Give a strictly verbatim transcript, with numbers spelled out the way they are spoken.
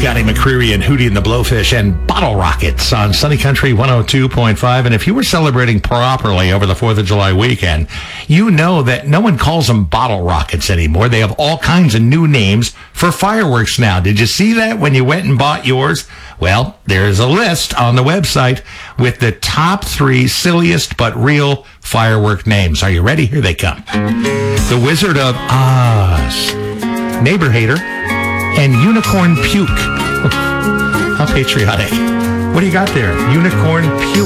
Scotty McCreery and Hootie and the Blowfish and Bottle Rockets on Sunny Country one oh two point five. And if you were celebrating properly over the fourth of July weekend, you know that no one calls them bottle rockets anymore. They have all kinds of new names for fireworks now. Did you see that when you went and bought yours? Well, there's a list on the website with the top three silliest but real firework names. Are you ready? Here they come. The Wizard of Oz, Neighbor Hater, and Unicorn Puke. How patriotic. What do you got there? Unicorn Puke.